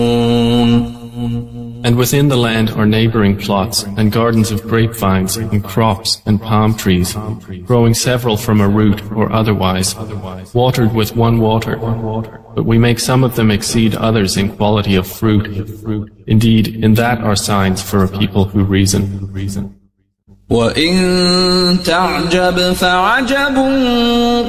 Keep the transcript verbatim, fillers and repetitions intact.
And within the land are neighboring plots and gardens of grapevines and crops and palm trees, growing several from a root or otherwise, watered with one water. But we make some of them exceed others in quality of fruit. Indeed, in that are signs for a people who reason. وَإِن تَعْجَبْ فَعَجَبٌ